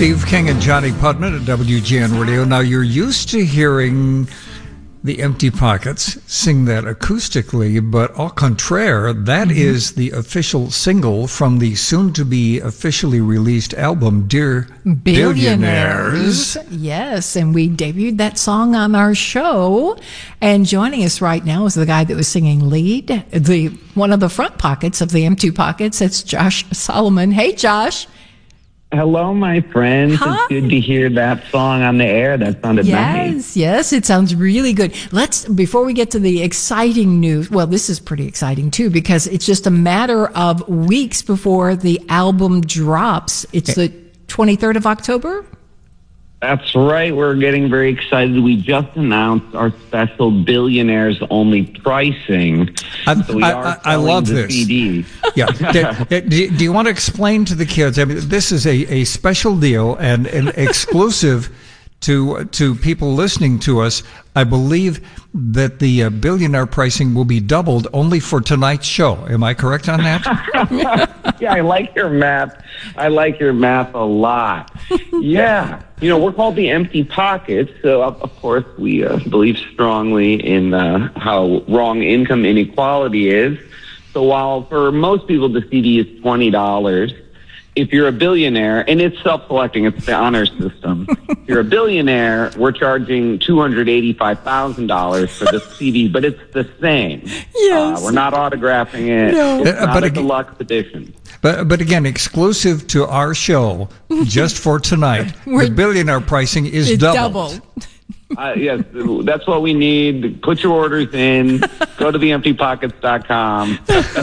Steve King and Johnny Putman at WGN Radio. Now, you're used to hearing the Empty Pockets sing that acoustically, but au contraire, that is the official single from the soon-to-be officially released album, Dear Billionaires. Yes, and we debuted that song on our show. And joining us right now is the guy that was singing lead, one of the front pockets of the Empty Pockets. It's Josh Solomon. Hey, Josh. Hello, my friends. Hi. It's good to hear that song on the air. That sounded nice. Yes, it sounds really good. Before we get to the exciting news, well, this is pretty exciting too, because it's just a matter of weeks before the album drops. It's the 23rd of October? That's right. We're getting very excited. We just announced our special Billionaires Only pricing. I love this. CD. Yeah. Do you want to explain to the kids? I mean, this is a special deal and an exclusive to people listening to us. I believe that the billionaire pricing will be doubled only for tonight's show. Am I correct on that? Yeah, I like your math. I like your math a lot. Yeah. We're called the Empty Pockets, so of course we believe strongly in how wrong income inequality is. So while for most people the CD is $20, if you're a billionaire, and it's self-selecting, it's the honor system. If you're a billionaire, we're charging $285,000 for the CD, but it's the same. Yes. We're not autographing it. No. It's not a deluxe edition. But again, exclusive to our show, just for tonight, the billionaire pricing is doubled. Yes, that's what we need. Put your orders in. Go to theemptypockets.com.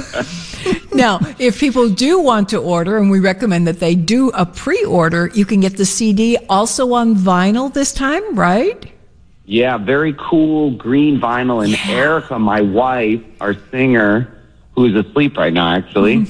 Now, if people do want to order, and we recommend that they do a pre-order, you can get the CD also on vinyl this time, right? Yeah, very cool green vinyl. And Erica, my wife, our singer, who is asleep right now, actually,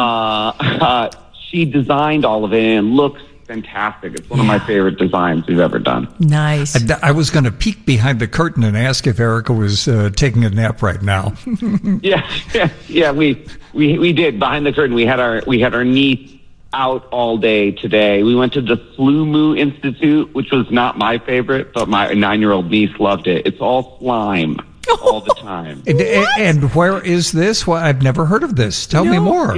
she designed all of it, and it looks fantastic. It's one of my favorite designs we've ever done. Nice. I was going to peek behind the curtain and ask if Erica was taking a nap right now. Yeah. We did behind the curtain. We had our niece out all day today. We went to the Flumu Institute, which was not my favorite, but my 9-year-old niece loved it. It's all slime all the time. And where is this? Well, I've never heard of this. Tell me more.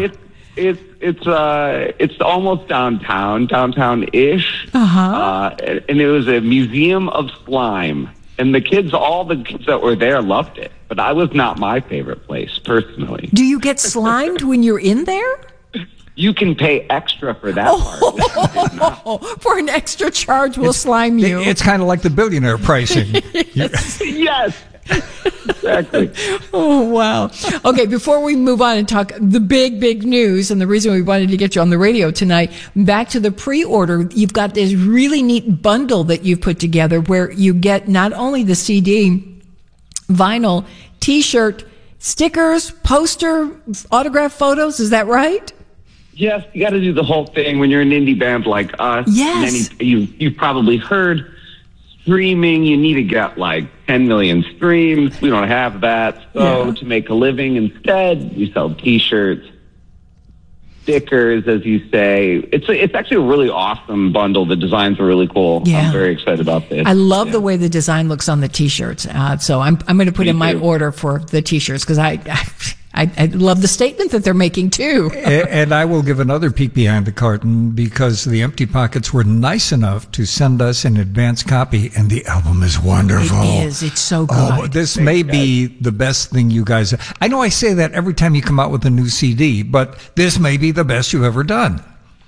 It's almost downtown-ish. And it was a museum of slime. And all the kids that were there loved it. But I was not my favorite place, personally. Do you get slimed when you're in there? You can pay extra for that part. For an extra charge, we'll slime you. It's kind of like the billionaire pricing. Yes. Exactly. Oh, wow. Okay, before we move on and talk the big news and the reason we wanted to get you on the radio tonight, back to the pre-order, you've got this really neat bundle that you've put together where you get not only the CD, vinyl, T-shirt, stickers, poster, autograph photos. Is that right? Yes, you got to do the whole thing when you're an indie band like us. Yes. You've probably heard streaming, you need to get like 10 million streams. We don't have that. So to make a living instead, we sell T-shirts, stickers, as you say. It's actually a really awesome bundle. The designs are really cool. Yeah. I'm very excited about this. I love the way the design looks on the T-shirts. So I'm going to put in my order for the T-shirts because I love the statement that they're making too. And I will give another peek behind the curtain because the Empty Pockets were nice enough to send us an advance copy, and the album is wonderful. It is. It's so good. Oh, this may be the best thing you guys. I know I say that every time you come out with a new CD, but this may be the best you've ever done.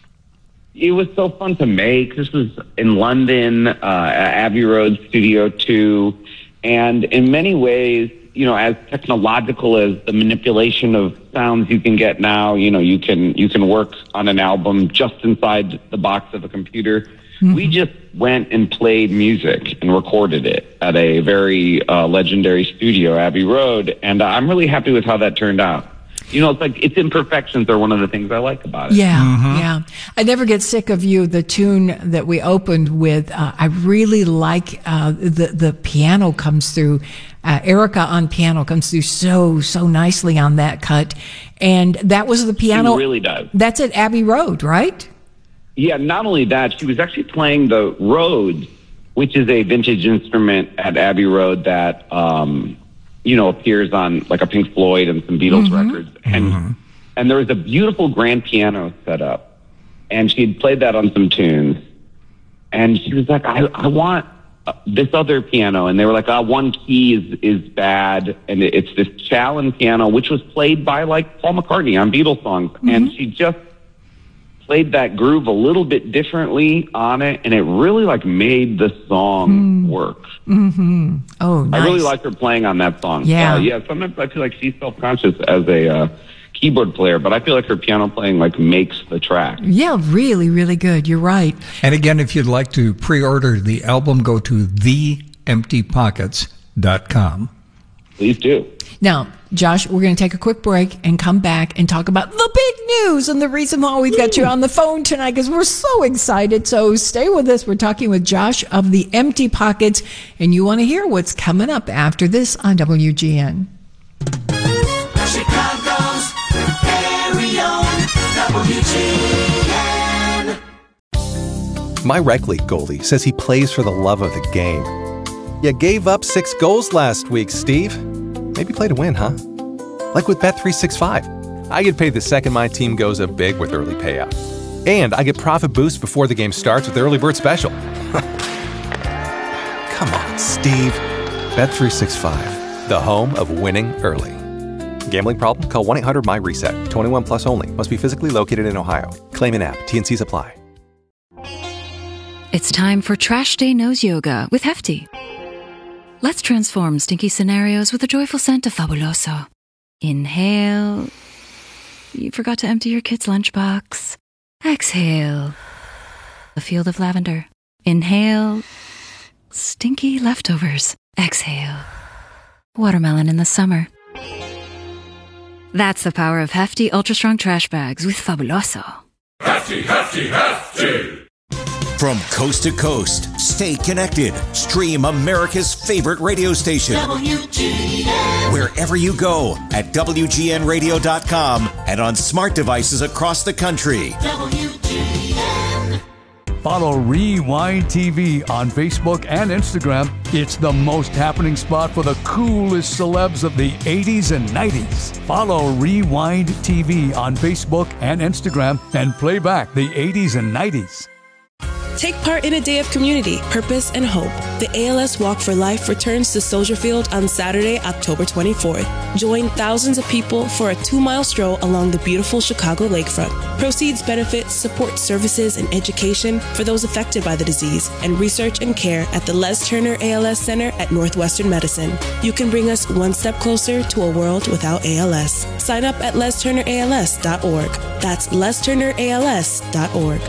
It was so fun to make. This was in London, at Abbey Road Studio 2, and in many ways, as technological as the manipulation of sounds you can get now, you can work on an album just inside the box of a computer. Mm-hmm. We just went and played music and recorded it at a very legendary studio, Abbey Road, and I'm really happy with how that turned out. It's like its imperfections are one of the things I like about it. Yeah. I never get sick of you. The tune that we opened with, I really like the piano comes through. Erica on piano comes through so nicely on that cut. And that was the piano. It really does. That's at Abbey Road, right? Yeah, not only that, she was actually playing the Rhodes, which is a vintage instrument at Abbey Road that, appears on like a Pink Floyd and some Beatles records. And there was a beautiful grand piano set up, and she had played that on some tunes. And she was like, I want this other piano. And they were like, one key is bad. And it's this Challen piano, which was played by like Paul McCartney on Beatles songs. And she just played that groove a little bit differently on it, and it really like made the song work. Oh, nice. I really like her playing on that song. Yeah. Sometimes I feel like she's self-conscious as a keyboard player, but I feel like her piano playing like makes the track. Yeah, really, really good. You're right. And again, if you'd like to pre-order the album, go to theemptypockets.com. Please do. Now, Josh, we're going to take a quick break and come back and talk about the big news and the reason why we've got you on the phone tonight, because we're so excited. So stay with us. We're talking with Josh of the Empty Pockets, and you want to hear what's coming up after this on WGN. Chicago's very own WGN. My rec league goalie says he plays for the love of the game. You gave up 6 goals last week, Steve. Maybe play to win, huh? Like with Bet365. I get paid the second my team goes up big with early payout. And I get profit boosts before the game starts with the Early Bird Special. Come on, Steve. Bet365, the home of winning early. Gambling problem? Call 1-800-MY-RESET. 21 plus only. Must be physically located in Ohio. Claim in app. T&Cs apply. It's time for Trash Day Nose Yoga with Hefty. Let's transform stinky scenarios with a joyful scent of Fabuloso. Inhale. You forgot to empty your kid's lunchbox. Exhale. A field of lavender. Inhale. Stinky leftovers. Exhale. Watermelon in the summer. That's the power of Hefty Ultra Strong Trash Bags with Fabuloso. Hefty, hefty, hefty. From coast to coast, stay connected. Stream America's favorite radio station. WGN. Wherever you go at WGNradio.com and on smart devices across the country. WGN. Follow Rewind TV on Facebook and Instagram. It's the most happening spot for the coolest celebs of the 80s and 90s. Follow Rewind TV on Facebook and Instagram and play back the 80s and 90s. Take part in a day of community, purpose, and hope. The ALS Walk for Life returns to Soldier Field on Saturday, October 24th. Join thousands of people for a 2-mile stroll along the beautiful Chicago lakefront. Proceeds benefit support services and education for those affected by the disease and research and care at the Les Turner ALS Center at Northwestern Medicine. You can bring us one step closer to a world without ALS. Sign up at lesturnерals.org. That's lesturnerals.org.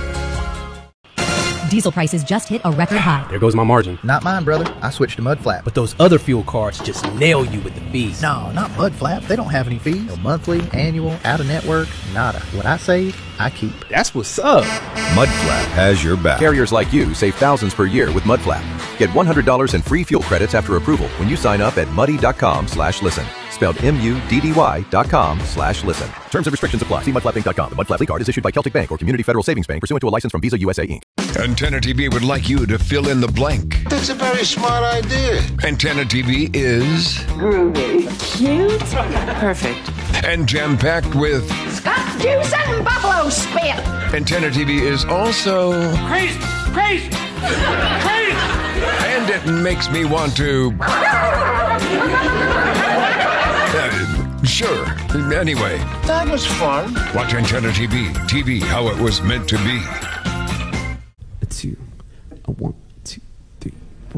Diesel prices just hit a record high. There goes my margin. Not mine, brother. I switched to Mudflap. But those other fuel cards just nail you with the fees. No, not Mudflap. They don't have any fees. No monthly, annual, out-of-network, nada. What I save, I keep. That's what's up. Mudflap has your back. Carriers like you save thousands per year with Mudflap. Get $100 in free fuel credits after approval when you sign up at muddy.com/listen. Spelled MUDDY.com/listen. Terms and restrictions apply. See mudflappinc.com. The Mudflap card is issued by Celtic Bank or Community Federal Savings Bank pursuant to a license from Visa USA Inc. Antenna TV would like you to fill in the blank. That's a very smart idea. Antenna TV is groovy, cute, perfect, and jam-packed with Scott juice and buffalo spit. Antenna TV is also crazy. And it makes me want to sure. Anyway. That was fun. Watch Antenna TV. TV how it was meant to be. It's you. I want